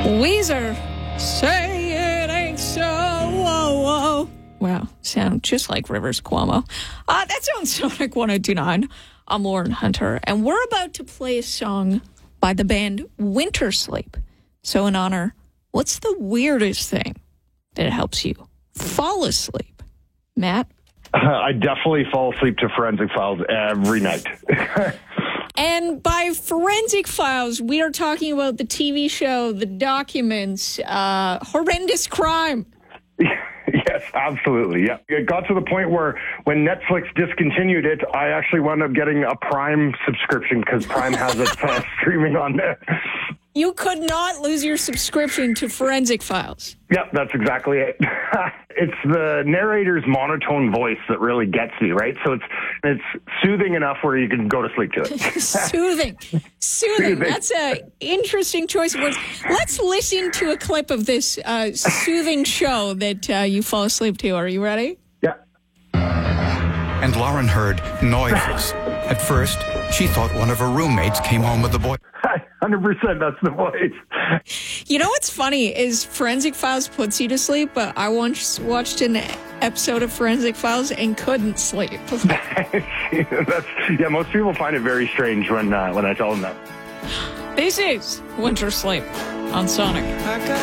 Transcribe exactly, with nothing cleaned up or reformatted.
Weezer, say it ain't so. Whoa, whoa. Wow, sound just like Rivers Cuomo. Uh, that's on Sonic one oh two point nine. I'm Lauren Hunter, and we're about to play a song by the band Winter Sleep. So in honor, what's the weirdest thing that helps you fall asleep? Matt? Uh, I definitely fall asleep to Forensic Files every night. And by Forensic Files, we are talking about the T V show, the documents, uh, horrendous crime. Yes, absolutely. Yeah, it got to the point where when Netflix discontinued it, I actually wound up getting a Prime subscription because Prime has it uh, streaming on there. You could not lose your subscription to Forensic Files. Yep, that's exactly it. It's the narrator's monotone voice that really gets you, right? So it's it's soothing enough where you can go to sleep to it. Soothing. Soothing. Soothing. That's an interesting choice of words. Let's listen to a clip of this uh, soothing show that uh, you fall asleep to. Are you ready? Yeah. And Lauren heard noises. At first, she thought one of her roommates came home with the boy. one hundred percent, that's the voice. You know what's funny is Forensic Files puts you to sleep, but I once watched an episode of Forensic Files and couldn't sleep. That's, yeah, most people find it very strange when uh, when I tell them that. This is Winter Sleep on Sonic.